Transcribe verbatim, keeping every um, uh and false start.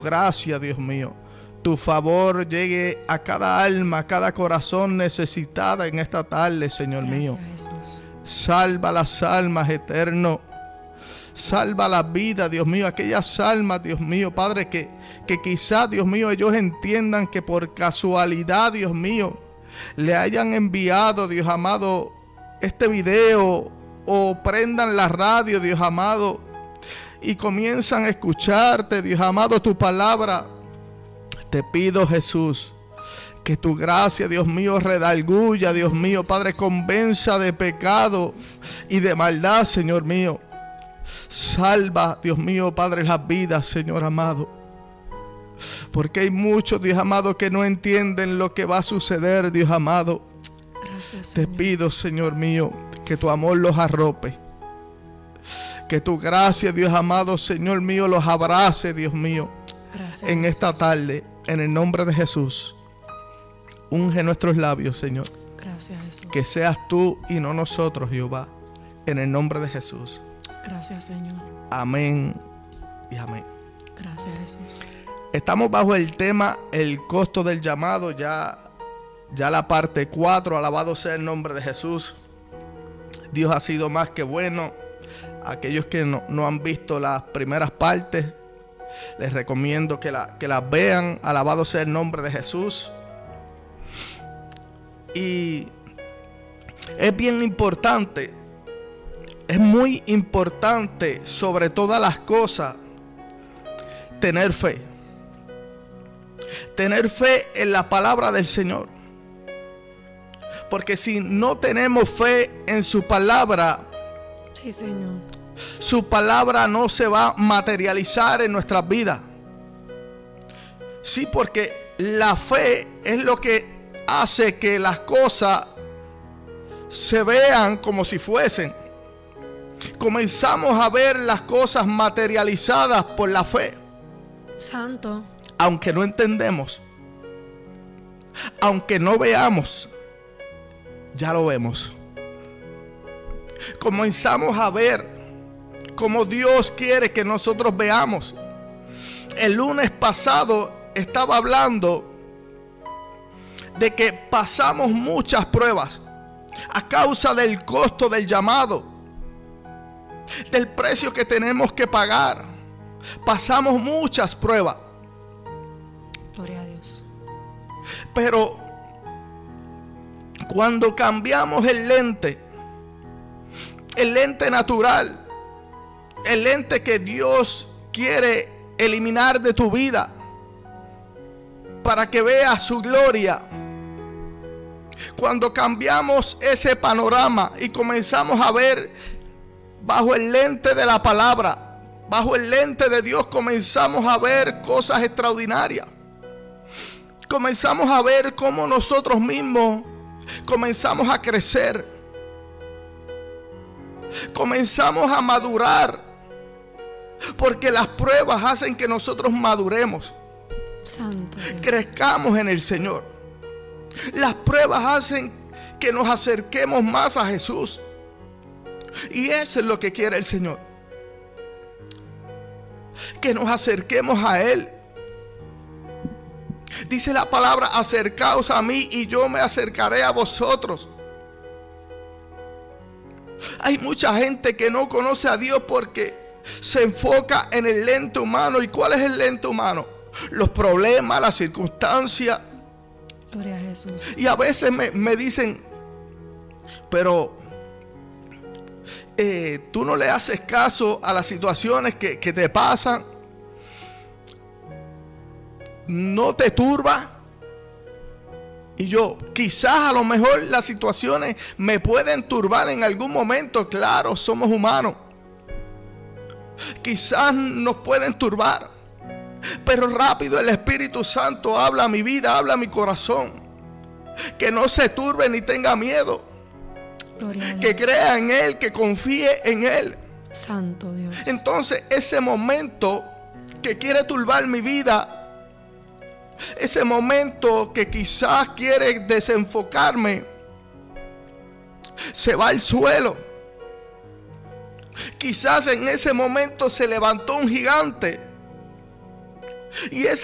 gracia, Dios mío, tu favor llegue a cada alma, a cada corazón necesitada en esta tarde, Señor mío. Jesús. Salva las almas, eterno. Salva las vidas, Dios mío, aquellas almas, Dios mío, Padre, que, que quizás, Dios mío, ellos entiendan que por casualidad, Dios mío, le hayan enviado, Dios amado, este video, o prendan la radio, Dios amado, y comienzan a escucharte, Dios amado, tu palabra. Te pido, Jesús, que tu gracia, Dios mío, redarguya, Dios mío, Padre, convenza de pecado y de maldad, Señor mío. Salva, Dios mío, Padre, las vidas, Señor amado. Porque hay muchos, Dios amado, que no entienden lo que va a suceder, Dios amado. Gracias, Te Señor. pido, Señor mío, que tu amor los arrope. Que tu gracia, Dios amado, Señor mío, los abrace, Dios mío. Gracias, En esta Jesús. tarde, en el nombre de Jesús. Unge nuestros labios, Señor. Gracias, Jesús. Que seas tú y no nosotros, Jehová. En el nombre de Jesús. Gracias, Señor. Amén y amén. Gracias, Jesús. Estamos bajo el tema el costo del llamado. Ya, ya la parte cuatro. Alabado sea el nombre de Jesús. Dios ha sido más que bueno. Aquellos que no, no han visto las primeras partes, les recomiendo que, la, que las vean. Alabado sea el nombre de Jesús. Y es bien importante, es muy importante sobre todas las cosas tener fe. Tener fe en la palabra del Señor. Porque si no tenemos fe en su palabra, Sí, Señor. su palabra no se va a materializar en nuestras vidas. Sí, porque la fe es lo que hace que las cosas se vean como si fuesen. Comenzamos a ver las cosas materializadas por la fe. Santo. Aunque no entendemos, aunque no veamos, ya lo vemos. Comenzamos a ver como Dios quiere que nosotros veamos. El lunes pasado estaba hablando de que pasamos muchas pruebas a causa del costo del llamado, del precio que tenemos que pagar. Pasamos muchas pruebas. Gloria a Dios. Pero cuando cambiamos el lente, el lente natural, el lente que Dios quiere eliminar de tu vida para que veas su gloria, cuando cambiamos ese panorama y comenzamos a ver bajo el lente de la palabra, bajo el lente de Dios, comenzamos a ver cosas extraordinarias. Comenzamos a ver cómo nosotros mismos comenzamos a crecer. Comenzamos a madurar. Porque las pruebas hacen que nosotros maduremos. Santo Dios. Crezcamos en el Señor. Las pruebas hacen que nos acerquemos más a Jesús. Y eso es lo que quiere el Señor. Que nos acerquemos a Él. Dice la palabra: acercaos a mí y yo me acercaré a vosotros. Hay mucha gente que no conoce a Dios porque se enfoca en el lente humano. ¿Y cuál es el lente humano? Los problemas, las circunstancias. Gloria a Jesús. Y a veces me, me dicen: pero eh, tú no le haces caso a las situaciones que, que te pasan. No te turba. Y yo, quizás a lo mejor las situaciones me pueden turbar en algún momento. Claro, somos humanos. Quizás nos pueden turbar, pero rápido el Espíritu Santo habla a mi vida, habla a mi corazón. Que no se turbe ni tenga miedo. Gloria a Dios. Que crea en Él, que confíe en Él. Santo Dios. Entonces ese momento que quiere turbar mi vida, ese momento que quizás quiere desenfocarme, se va al suelo. Quizás en ese momento se levantó un gigante Y ese